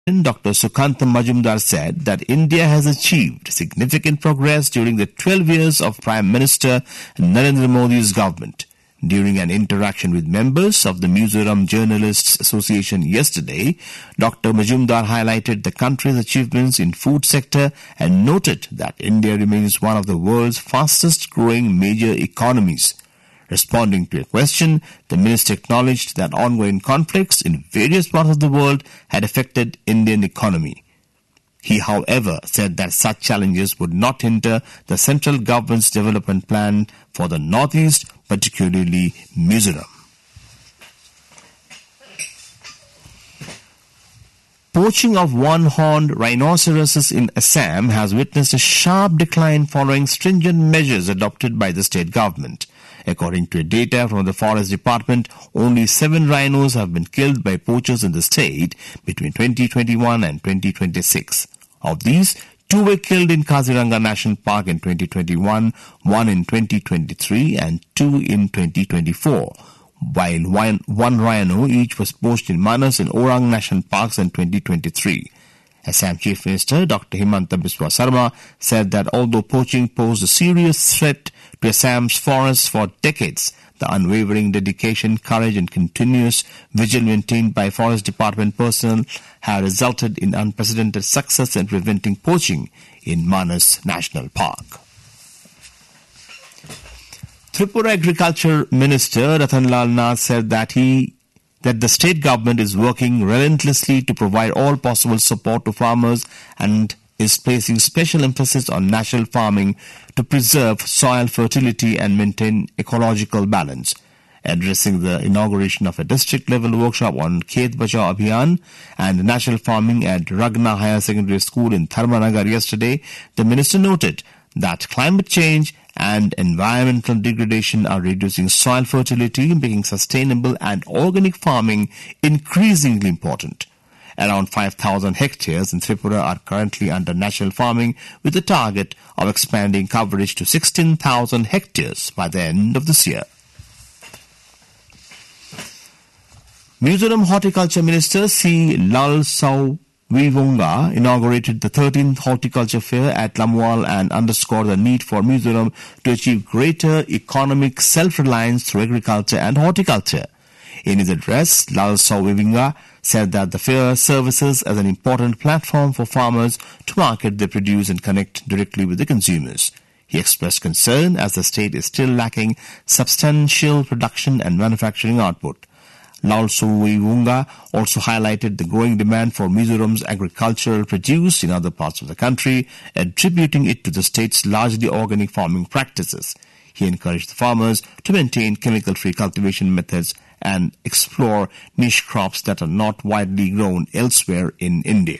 Dr. Sukanta Majumdar said that India has achieved significant progress during the 12 years of Prime Minister Narendra Modi's government. During an interaction with members of the Mizoram Journalists Association yesterday, Dr. Majumdar highlighted the country's achievements in food sector and noted that India remains one of the world's fastest growing major economies. Responding to a question, the minister acknowledged that ongoing conflicts in various parts of the world had affected Indian economy. He, however, said that such challenges would not hinder the central government's development plan for the Northeast, particularly Mizoram. Poaching of one-horned rhinoceroses in Assam has witnessed a sharp decline following stringent measures adopted by the state government. According to data from the Forest Department, only 7 rhinos have been killed by poachers in the state between 2021 and 2026. Of these, 2 were killed in Kaziranga National Park in 2021, 1 in 2023 and 2 in 2024, while one rhino each was poached in Manas and Orang National Parks in 2023. Assam Chief Minister Dr. Himanta Biswa Sarma said that although poaching posed a serious threat to Assam's forests for decades, the unwavering dedication, courage and continuous vigil maintained by Forest Department personnel have resulted in unprecedented success in preventing poaching in Manas National Park. Tripura Agriculture Minister Ratanlal Nath said that the state government is working relentlessly to provide all possible support to farmers and is placing special emphasis on natural farming to preserve soil fertility and maintain ecological balance. Addressing the inauguration of a district-level workshop on Khet Bachao Abhiyan and natural farming at Ragna Higher Secondary School in Dharmanagar yesterday, the minister noted that climate change and environmental degradation are reducing soil fertility, making sustainable and organic farming increasingly important. Around 5,000 hectares in Tripura are currently under natural farming with a target of expanding coverage to 16,000 hectares by the end of this year. Mizoram Horticulture Minister C. Lalsawivonga inaugurated the 13th Horticulture Fair at Lamwal and underscored the need for Mizoram to achieve greater economic self-reliance through agriculture and horticulture. In his address, Lalsawivonga said that the fair services as an important platform for farmers to market their produce and connect directly with the consumers. He expressed concern as the state is still lacking substantial production and manufacturing output. Lalsawivonga also highlighted the growing demand for Mizoram's agricultural produce in other parts of the country, attributing it to the state's largely organic farming practices. He encouraged the farmers to maintain chemical-free cultivation methods and explore niche crops that are not widely grown elsewhere in India.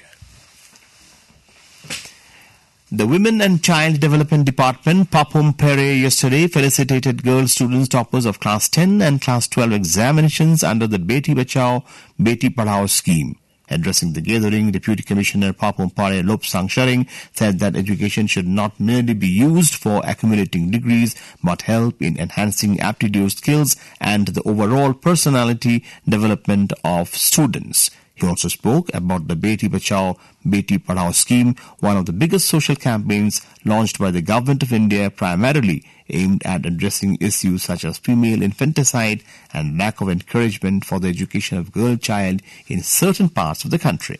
The Women and Child Development Department, Papum Pere, yesterday felicitated girl students toppers of Class 10 and Class 12 examinations under the Beti Bachao, Beti Padhao scheme. Addressing the gathering, Deputy Commissioner Papum Pare Lopsang Sharing said that education should not merely be used for accumulating degrees but help in enhancing aptitude skills and the overall personality development of students. He also spoke about the Beti Bachao, Beti Padhao scheme, one of the biggest social campaigns launched by the Government of India, primarily aimed at addressing issues such as female infanticide and lack of encouragement for the education of girl child in certain parts of the country.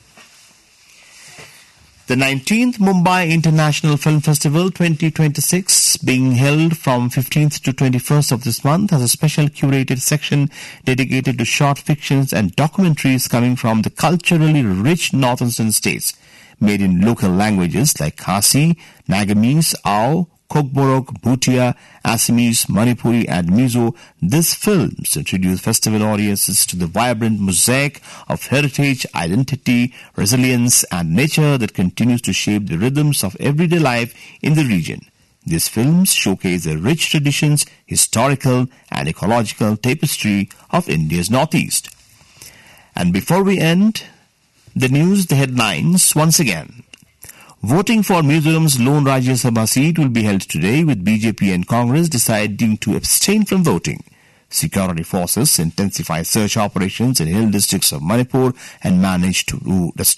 The 19th Mumbai International Film Festival 2026, being held from 15th to 21st of this month, has a special curated section dedicated to short fictions and documentaries coming from the culturally rich northeastern states, made in local languages like Khasi, Nagamese, Ao, Kokborok, Bhutia, Assamese, Manipuri and Mizo. These films introduce festival audiences to the vibrant mosaic of heritage, identity, resilience and nature that continues to shape the rhythms of everyday life in the region. These films showcase the rich traditions, historical and ecological tapestry of India's northeast. And before we end the news, the headlines once again. Voting for Mizoram's lone Rajya Sabha seat will be held today, with BJP and Congress deciding to abstain from voting. Security forces intensified search operations in hill districts of Manipur and managed to